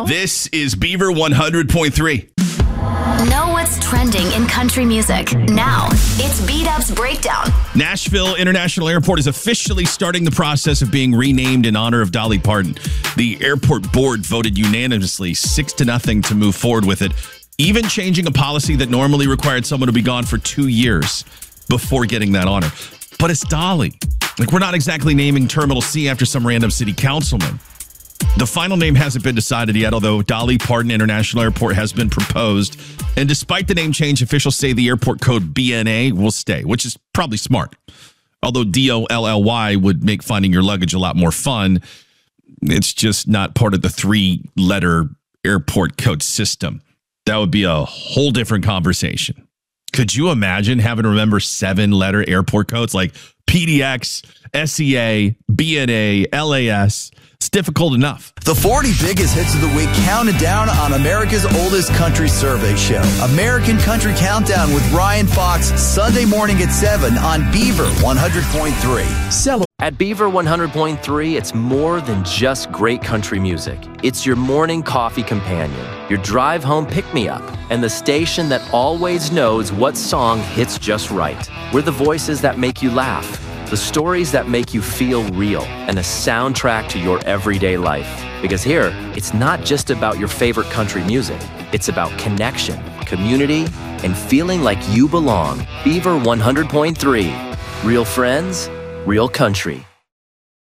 This is Beaver 100.3. Know what's trending in country music. Now, it's B-Dub's Breakdown. Nashville International Airport is officially starting the process of being renamed in honor of Dolly Parton. The airport board voted unanimously 6-0 to move forward with it, even changing a policy that normally required someone to be gone for 2 years before getting that honor. But it's Dolly. Like, we're not exactly naming Terminal C after some random city councilman. The final name hasn't been decided yet, although Dolly Parton International Airport has been proposed. And despite the name change, officials say the airport code BNA will stay, which is probably smart. Although DOLLY would make finding your luggage a lot more fun, it's just not part of the 3-letter airport code system. That would be a whole different conversation. Could you imagine having to remember 7-letter airport codes like PDX, SEA, BNA, LAS? It's difficult enough. The 40 biggest hits of the week counted down on America's oldest country survey show. American Country Countdown with Ryan Fox, Sunday morning at 7 on Beaver 100.3. At Beaver 100.3, it's more than just great country music. It's your morning coffee companion, your drive home pick-me-up, and the station that always knows what song hits just right. We're the voices that make you laugh, the stories that make you feel real, and a soundtrack to your everyday life. Because here, it's not just about your favorite country music. It's about connection, community, and feeling like you belong. Beaver 100.3. Real friends, real country.